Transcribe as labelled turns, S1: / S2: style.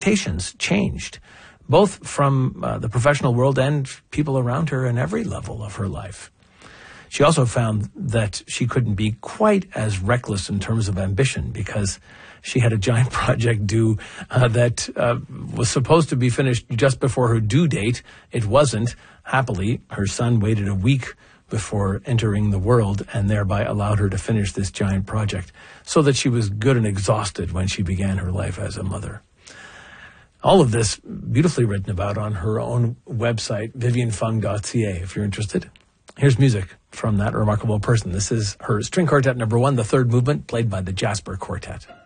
S1: expectations changed, both from the professional world and people around her in every level of her life. She also found that she couldn't be quite as reckless in terms of ambition because she had a giant project due that was supposed to be finished just before her due date. It wasn't. Happily, her son waited a week before entering the world and thereby allowed her to finish this giant project so that she was good and exhausted when she began her life as a mother. All of this beautifully written about on her own website, vivianfung.ca, if you're interested. Here's music from that remarkable person. This is her string quartet number 1, the third movement, played by the Jasper Quartet.